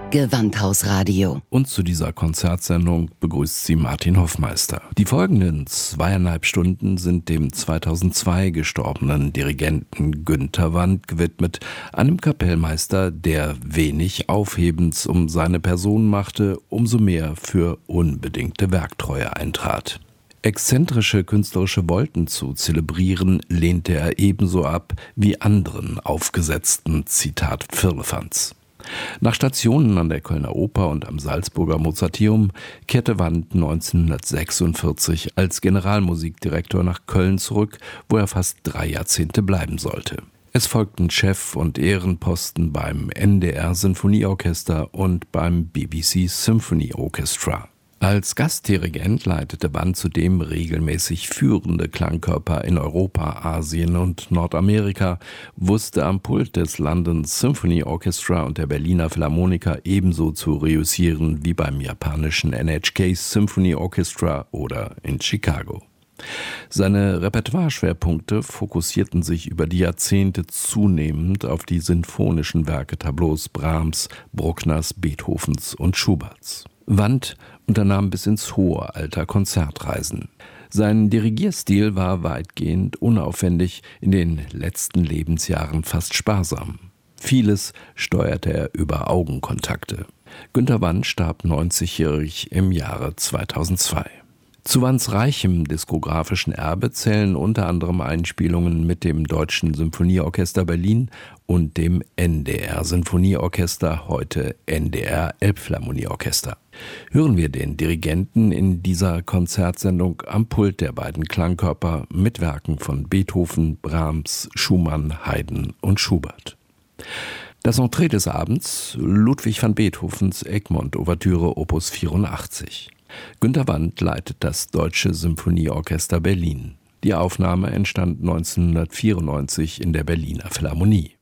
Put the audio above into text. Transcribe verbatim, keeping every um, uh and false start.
Gewandhausradio. Und zu dieser Konzertsendung begrüßt sie Martin Hoffmeister. Die folgenden zweieinhalb Stunden sind dem zweitausendzwei gestorbenen Dirigenten Günter Wandt gewidmet, einem Kapellmeister, der wenig Aufhebens um seine Person machte, umso mehr für unbedingte Werktreue eintrat. Exzentrische künstlerische Wolken zu zelebrieren, lehnte er ebenso ab wie anderen aufgesetzten, Zitat, Firlefanz. Nach Stationen an der Kölner Oper und am Salzburger Mozarteum kehrte Wandt neunzehnhundertsechsundvierzig als Generalmusikdirektor nach Köln zurück, wo er fast drei Jahrzehnte bleiben sollte. Es folgten Chef- und Ehrenposten beim N D R-Sinfonieorchester und beim B B C Symphony Orchestra. Als Gastdirigent leitete Wandt zudem regelmäßig führende Klangkörper in Europa, Asien und Nordamerika, wusste am Pult des London Symphony Orchestra und der Berliner Philharmoniker ebenso zu reüssieren wie beim japanischen N H K Symphony Orchestra oder in Chicago. Seine Repertoireschwerpunkte fokussierten sich über die Jahrzehnte zunehmend auf die sinfonischen Werke-Tableaus Brahms, Bruckners, Beethovens und Schuberts. Wandt unternahm bis ins hohe Alter Konzertreisen. Sein Dirigierstil war weitgehend unaufwendig, in den letzten Lebensjahren fast sparsam. Vieles steuerte er über Augenkontakte. Günter Wandt starb neunzigjährig im Jahre zweitausendzwei. Zu Wandts reichem diskografischen Erbe zählen unter anderem Einspielungen mit dem Deutschen Symphonieorchester Berlin und dem N D R-Sinfonieorchester, heute N D R Elbphilharmonieorchester. Hören wir den Dirigenten in dieser Konzertsendung am Pult der beiden Klangkörper mit Werken von Beethoven, Brahms, Schumann, Haydn und Schubert. Das Entree des Abends: Ludwig van Beethovens Egmont-Ouvertüre Opus vierundachtzig. Günter Wandt leitet das Deutsche Symphonieorchester Berlin. Die Aufnahme entstand neunzehnhundertvierundneunzig in der Berliner Philharmonie.